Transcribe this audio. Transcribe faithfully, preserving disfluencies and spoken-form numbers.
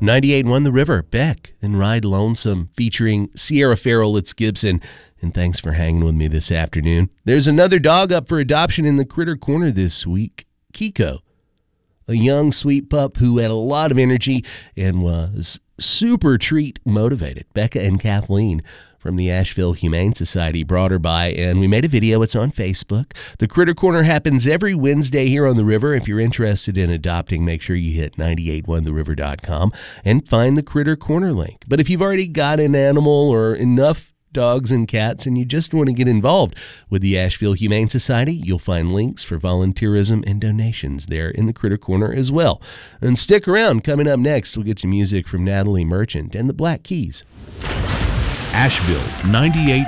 ninety-eight point one The River, Beck and Ride Lonesome featuring Sierra Farrell, it's Gibson. And thanks for hanging with me this afternoon. There's another dog up for adoption in the Critter Corner this week, Kiko. A young sweet pup who had a lot of energy and was super treat motivated. Becca and Kathleen from the Asheville Humane Society brought her by, and we made a video. It's on Facebook. The Critter Corner happens every Wednesday here on the river. If you're interested in adopting, make sure you hit nine eight one the river dot com and find the Critter Corner link. But if you've already got an animal or enough dogs and cats and you just want to get involved with the Asheville Humane Society, you'll find links for volunteerism and donations there in the Critter Corner as well. And stick around. Coming up next, we'll get some music from Natalie Merchant and the Black Keys. Asheville's ninety-eight